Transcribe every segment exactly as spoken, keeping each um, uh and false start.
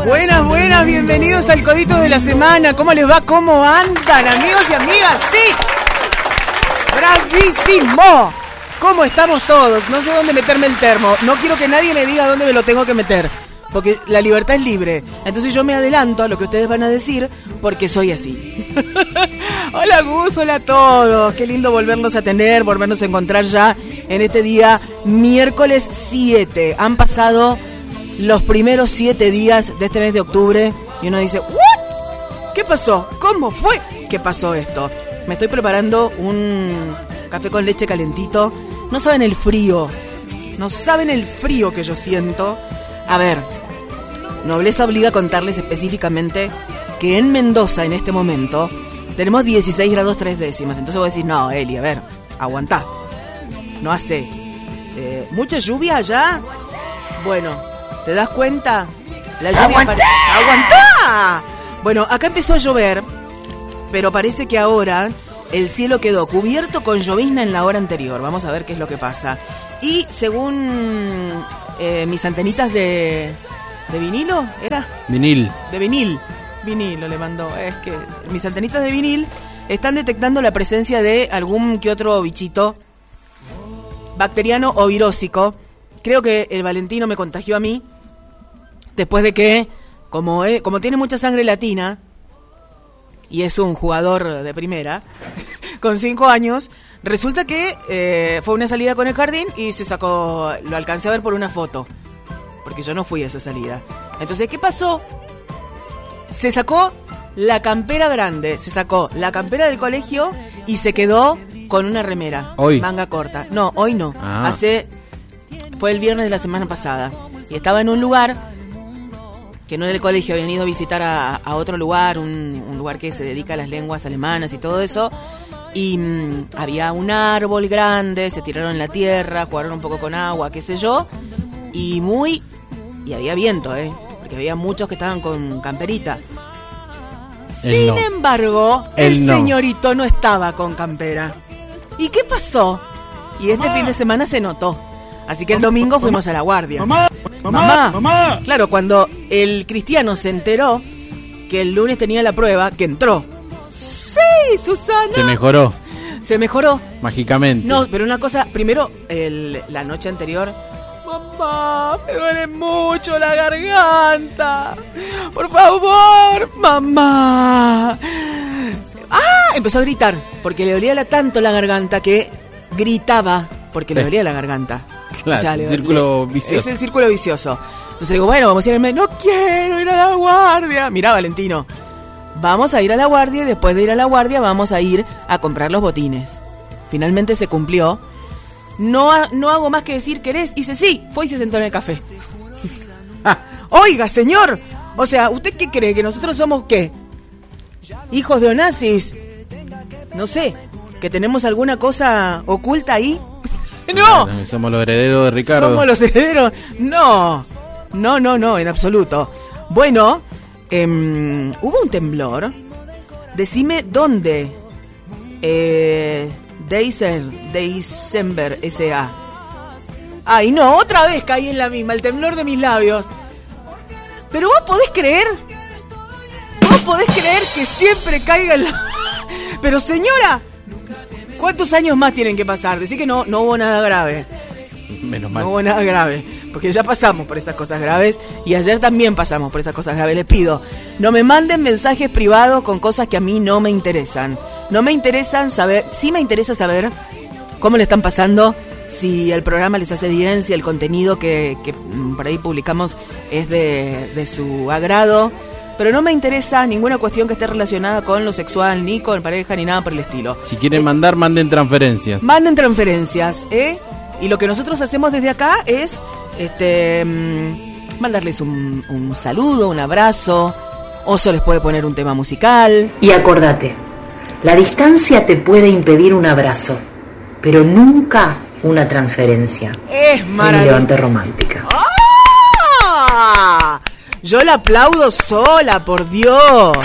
Buenas, buenas, bienvenidos al Codito de la Semana. ¿Cómo les va? ¿Cómo andan, amigos y amigas? ¡Sí! ¡Bravísimo! ¿Cómo estamos todos? No sé dónde meterme el termo. No quiero que nadie me diga dónde me lo tengo que meter, porque la libertad es libre. Entonces yo me adelanto a lo que ustedes van a decir, porque soy así. Hola Gus, hola a todos. Qué lindo volvernos a tener, volvernos a encontrar ya en este día miércoles siete. Han pasado los primeros siete días de este mes de octubre y uno dice, ¿what? ¿Qué pasó? ¿Cómo fue? ¿Qué pasó esto? Me estoy preparando un café con leche calentito. No saben el frío, no saben el frío que yo siento. A ver, nobleza obliga a contarles específicamente que en Mendoza en este momento tenemos dieciséis grados tres décimas. Entonces voy a decir, no, Eli, a ver, aguantá. No hace eh, mucha lluvia allá. Bueno, ¿te das cuenta? La lluvia ¡aguantá! Pare... ¡Aguantá! Bueno, acá empezó a llover, pero parece que ahora el cielo quedó cubierto con llovizna en la hora anterior. Vamos a ver qué es lo que pasa. Y según eh, mis antenitas de... ¿De vinilo? ¿Era? Vinil. De vinil. Vinilo le mandó. Es que mis antenitas de vinil están detectando la presencia de algún que otro bichito bacteriano o virósico. Creo que el Valentino me contagió a mí después de que, como, es, como tiene mucha sangre latina y es un jugador de primera, con cinco años, resulta que eh, fue una salida con el jardín y se sacó, lo alcancé a ver por una foto, porque yo no fui a esa salida. Entonces, ¿qué pasó? Se sacó la campera grande, se sacó la campera del colegio y se quedó con una remera. Hoy. Manga corta. No, hoy no. Ah. Hace... Fue el viernes de la semana pasada. Y estaba en un lugar que no era el colegio, habían ido a visitar a, a otro lugar, un, un lugar que se dedica a las lenguas alemanas y todo eso. Y mmm, había un árbol grande, se tiraron en la tierra, jugaron un poco con agua, qué sé yo. Y muy... Y había viento, ¿eh? Porque había muchos que estaban con camperita. Sin no. embargo, Él el no. señorito no estaba con campera. ¿Y qué pasó? Y este Mamá. fin de semana se notó. Así que el domingo fuimos a la guardia. Mamá, mamá, mamá, mamá. Claro, cuando el cristiano se enteró que el lunes tenía la prueba, que entró. Sí, Susana. Se mejoró. Se mejoró. Mágicamente. No, pero una cosa, primero, el, la noche anterior, mamá, me duele mucho la garganta. Por favor, mamá. Ah, empezó a gritar, porque le dolía tanto la garganta que gritaba, porque le dolía la garganta. Claro, o sea, le, círculo le, vicioso. Es el círculo vicioso. Entonces digo, bueno, vamos a ir al médico. No quiero ir a la guardia. Mirá, Valentino, vamos a ir a la guardia y después de ir a la guardia vamos a ir a comprar los botines. Finalmente se cumplió. No, no hago más que decir, ¿querés? Y dice, sí, fue y se sentó en el café. Oiga, señor, o sea, ¿usted qué cree? ¿Que nosotros somos qué? ¿Hijos de Onassis? No sé, ¿que tenemos alguna cosa oculta ahí? ¡No! Bueno, somos los herederos de Ricardo. ¿Somos los herederos? No, no, no, no, en absoluto. Bueno, eh, hubo un temblor. Decime dónde. Eh, Deiser, December S A. Ay, no, otra vez caí en la misma, el temblor de mis labios. Pero vos podés creer, vos podés creer que siempre caiga en la... Pero señora, ¿cuántos años más tienen que pasar? Decí que no, no hubo nada grave. Menos mal. No hubo nada grave, porque ya pasamos por esas cosas graves y ayer también pasamos por esas cosas graves. Les pido, no me manden mensajes privados con cosas que a mí no me interesan. No me interesan saber, sí me interesa saber cómo le están pasando, si el programa les hace bien, si el contenido que, que por ahí publicamos es de, de su agrado. Pero no me interesa ninguna cuestión que esté relacionada con lo sexual, ni con pareja, ni nada por el estilo. Si quieren mandar, manden transferencias. Manden transferencias, ¿eh? Y lo que nosotros hacemos desde acá es este mmm, mandarles un, un saludo, un abrazo. Oso les puede poner un tema musical. Y acordate, la distancia te puede impedir un abrazo, pero nunca una transferencia. Es maravilloso. Levante romántica. ¡Ah! Yo la aplaudo sola, por Dios.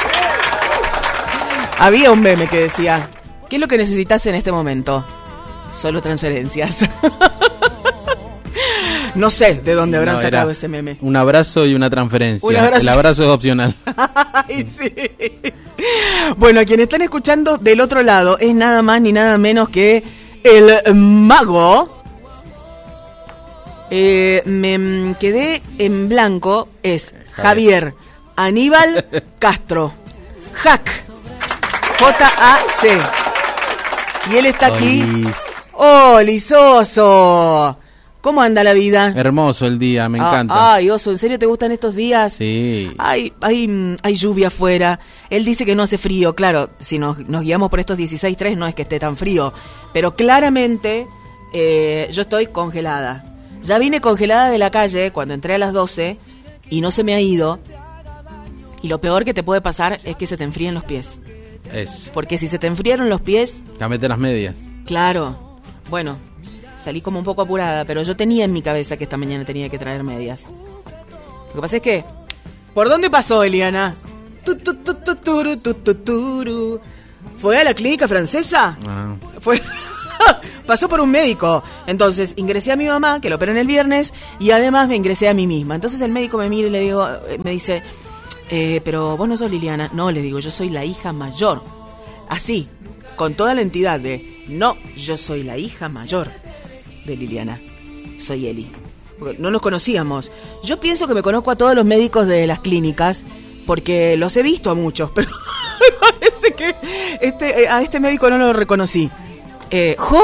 Había un meme que decía, ¿qué es lo que necesitas en este momento? Solo transferencias. No sé de dónde habrán No, sacado era ese meme. Un abrazo y una transferencia. Un abrazo. El abrazo es opcional. Ay, sí. Bueno, a quienes están escuchando del otro lado es nada más ni nada menos que el mago. Eh, me quedé en blanco. Es Javier Aníbal Castro. Hack. J A C. Y él está aquí. Olis. ¡Oh, Lizoso! ¿Cómo anda la vida? Hermoso el día, me Ah, encanta. Ay, Oso, ¿en serio te gustan estos días? Sí. Hay, hay, hay lluvia afuera. Él dice que no hace frío. Claro, si nos, nos guiamos por estos dieciséis tres no es que esté tan frío. Pero claramente eh, yo estoy congelada. Ya vine congelada de la calle cuando entré a las doce y no se me ha ido. Y lo peor que te puede pasar es que se te enfríen los pies. Es. Porque si se te enfriaron los pies, Cámete las medias. claro, bueno, salí como un poco apurada, pero yo tenía en mi cabeza que esta mañana tenía que traer medias. Lo que pasa es que... ¿Por dónde pasó, Eliana? Tu, tu, tu, tu, turu, tu, tu, turu. ¿Fue a la clínica francesa? Ah. Fue... Pasó por un médico. Entonces ingresé a mi mamá, que lo operó en el viernes, y además me ingresé a mí misma. Entonces el médico me mira y le digo, me dice, eh, pero vos no sos Liliana. No, le digo, yo soy la hija mayor. Así, con toda la entidad de, no, yo soy la hija mayor de Liliana. Soy Eli. Porque no nos conocíamos. Yo pienso que me conozco a todos los médicos de las clínicas, porque los he visto a muchos, pero me parece que este, a este médico no lo reconocí. Eh, ¿Joven?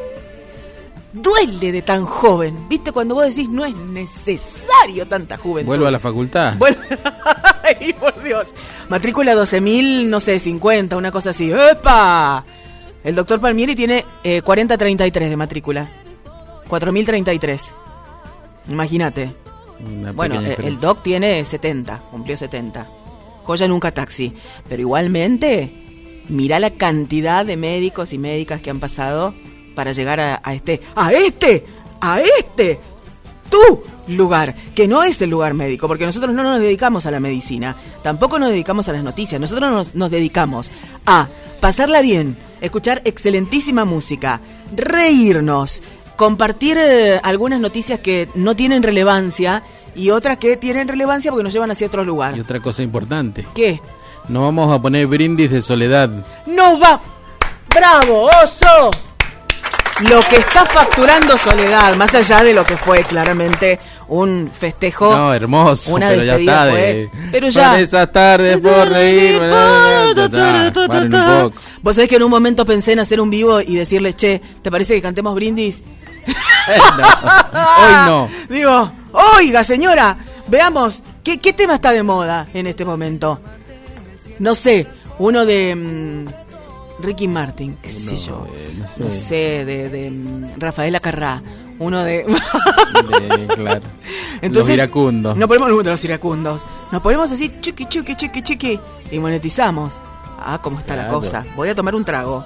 Duele de tan joven. ¿Viste? Cuando vos decís no es necesario tanta juventud. Vuelvo a la facultad. Bueno, ay, por Dios. Matrícula doce mil, no sé, cincuenta, una cosa así. ¡Epa! El doctor Palmieri tiene eh, cuarenta treinta y tres de matrícula. cuatro mil treinta y tres. Imagínate. Una Bueno, pequeña eh, el diferencia. doc tiene setenta, cumplió setenta. Joya nunca taxi. Pero igualmente, mirá la cantidad de médicos y médicas que han pasado para llegar a, a este, a este, a este, tu lugar, que no es el lugar médico, porque nosotros no nos dedicamos a la medicina, tampoco nos dedicamos a las noticias, nosotros nos, nos dedicamos a pasarla bien, escuchar excelentísima música, reírnos, compartir eh, algunas noticias que no tienen relevancia y otras que tienen relevancia porque nos llevan hacia otro lugar. Y otra cosa importante. ¿Qué? No vamos a poner brindis de soledad. ¡No va! ¡Bravo, Oso! Lo que está facturando Soledad, más allá de lo que fue claramente un festejo. No, hermoso, una pero ya despedida está. fue- De... pero ya. Por esas tardes por reír. Paren un poco. Vos sabés que en un momento pensé en hacer un vivo y decirle, che, ¿te parece que cantemos brindis? No, hoy no. Digo, oiga señora, veamos, ¿qué, qué tema está de moda en este momento? No sé, uno de mm, Ricky Martin, qué sé No, yo, eh, no sé. no sé, de, de mm, Rafaela Carrá, uno de... De- claro. Entonces, Los iracundos. No ponemos los iracundos, nos ponemos así, chiqui, chiqui, chiqui, chiqui, y monetizamos. Ah, cómo está la Claro. cosa. Voy a tomar un trago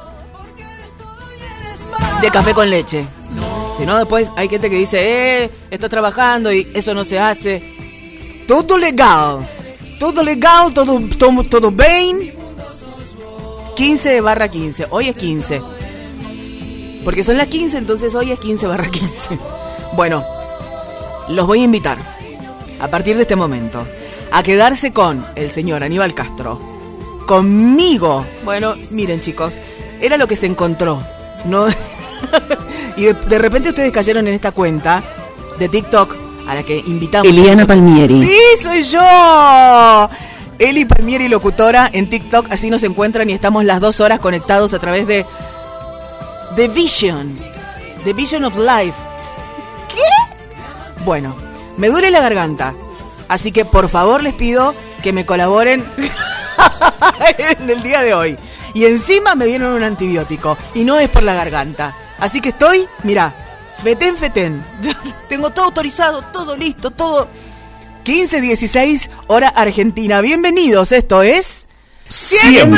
de café con leche. Si no, después hay gente que dice, eh, está trabajando y eso no se hace. Todo legal. Todo legal, todo, todo, todo bien. quince barra quince. Hoy es quince. Porque son las quince, entonces hoy es quince barra quince. Bueno, los voy a invitar, a partir de este momento, a quedarse con el señor Aníbal Castro. Conmigo. Bueno, miren chicos, era lo que se encontró, ¿no? Y de, de repente ustedes cayeron en esta cuenta de TikTok a la que invitamos. Eliana Palmieri. Sí, soy yo. Eli Palmieri, locutora en TikTok, así nos encuentran y estamos las dos horas conectados a través de The Vision, The Vision of Life. ¿Qué? Bueno, me duele la garganta, así que por favor les pido que me colaboren en el día de hoy. Y encima me dieron un antibiótico y no es por la garganta. Así que estoy, mirá, fetén, fetén. Tengo todo autorizado, todo listo, todo. quince dieciséis, hora argentina. Bienvenidos, esto es... Siempre.